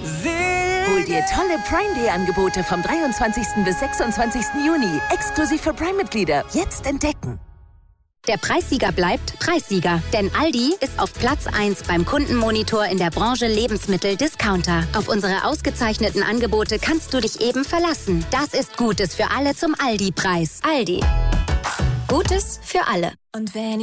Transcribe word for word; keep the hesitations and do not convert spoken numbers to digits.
Hol dir tolle Prime Day Angebote vom dreiundzwanzigsten bis sechsundzwanzigsten Juni. Exklusiv für Prime-Mitglieder. Jetzt entdecken. Der Preissieger bleibt Preissieger, denn Aldi ist auf Platz eins beim Kundenmonitor in der Branche Lebensmittel-Discounter. Auf unsere ausgezeichneten Angebote kannst du dich eben verlassen. Das ist Gutes für alle zum Aldi-Preis. Aldi. Gutes für alle. Und wenn